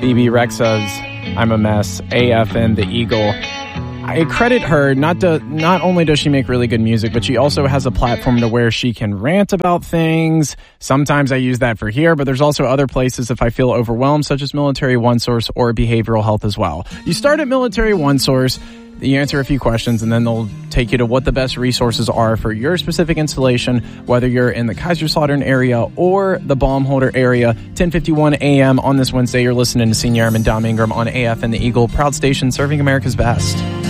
BB Rexa's I'm a Mess, AFN The Eagle. I credit her, not only does she make really good music, but she also has a platform to where she can rant about things. Sometimes I use that for here, but there's also other places if I feel overwhelmed, such as Military OneSource or behavioral health as well. You start at Military OneSource, you answer a few questions, and then they'll take you to what the best resources are for your specific installation, whether you're in the Kaiserslautern area or the Baumholder area. 10:51 a.m. on this Wednesday, you're listening to Senior Airman Dom Ingram on AFN The Eagle, proud station serving America's best.